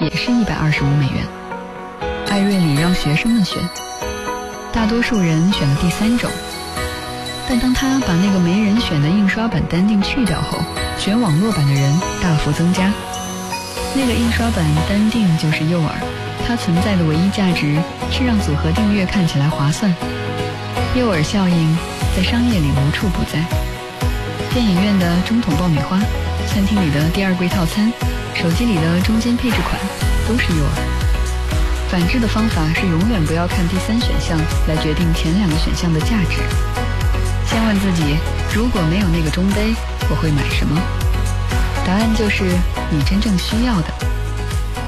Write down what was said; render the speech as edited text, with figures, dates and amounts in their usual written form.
也是125美元。艾瑞里让学生们选，大多数人选了第3种，但当他把那个没人选的印刷版单定去掉后，选网络版的人大幅增加。那个印刷版单定就是诱饵，它存在的唯一价值是让组合订阅看起来划算。诱饵效应在商业里无处不在，电影院的中桶爆米花，餐厅里的第2柜套餐，手机里的中间配置款，都是诱饵。反制的方法是永远不要看第3选项来决定前2个选项的价值。先问自己，如果没有那个中杯，我会买什么？答案就是你真正需要的。